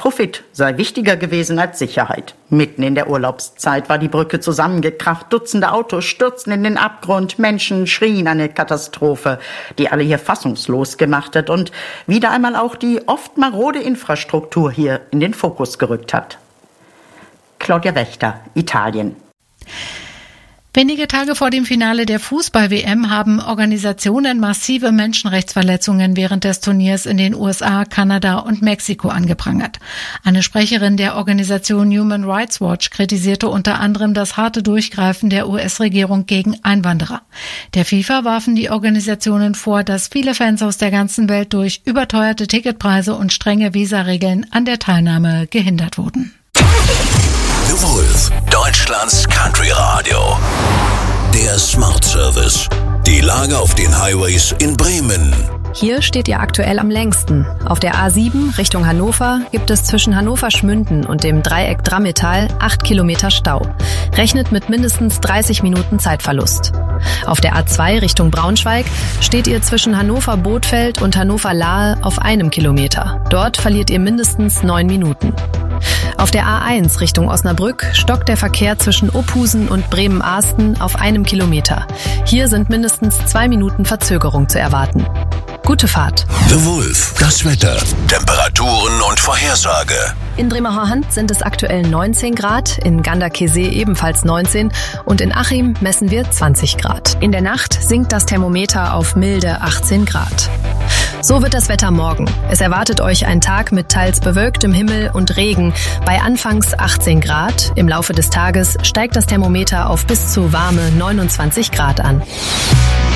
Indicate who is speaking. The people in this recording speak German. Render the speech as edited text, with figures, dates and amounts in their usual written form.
Speaker 1: Profit sei wichtiger gewesen als Sicherheit. Mitten in der Urlaubszeit war die Brücke zusammengekracht, Dutzende Autos stürzten in den Abgrund, Menschen schrien eine Katastrophe, die alle hier fassungslos gemacht hat und wieder einmal auch die oft marode Infrastruktur hier in den Fokus gerückt hat. Claudia Wächter, Italien.
Speaker 2: Wenige Tage vor dem Finale der Fußball-WM haben Organisationen massive Menschenrechtsverletzungen während des Turniers in den USA, Kanada und Mexiko angeprangert. Eine Sprecherin der Organisation Human Rights Watch kritisierte unter anderem das harte Durchgreifen der US-Regierung gegen Einwanderer. Der FIFA warfen die Organisationen vor, dass viele Fans aus der ganzen Welt durch überteuerte Ticketpreise und strenge Visaregeln an der Teilnahme gehindert wurden.
Speaker 3: The Wolf, Deutschlands Country Radio. Der Smart Service. Die Lage auf den Highways in Bremen.
Speaker 4: Hier steht ihr aktuell am längsten. Auf der A7 Richtung Hannover gibt es zwischen Hannover-Schmünden und dem Dreieck Drammetal 8 Kilometer Stau. Rechnet mit mindestens 30 Minuten Zeitverlust. Auf der A2 Richtung Braunschweig steht ihr zwischen Hannover-Bothfeld und Hannover-Lahe auf 1 Kilometer. Dort verliert ihr mindestens 9 Minuten. Auf der A1 Richtung Osnabrück stockt der Verkehr zwischen Ophusen und Bremen-Ahsten auf 1 Kilometer. Hier sind mindestens 2 Minuten Verzögerung zu erwarten. Gute Fahrt.
Speaker 3: The Wolf, das Wetter, Temperaturen und Vorhersage.
Speaker 4: In Bremerhaven sind es aktuell 19 Grad, in Ganderkesee ebenfalls 19 und in Achim messen wir 20 Grad. In der Nacht sinkt das Thermometer auf milde 18 Grad. So wird das Wetter morgen. Es erwartet euch ein Tag mit teils bewölktem Himmel und Regen bei anfangs 18 Grad. Im Laufe des Tages steigt das Thermometer auf bis zu warme 29 Grad an.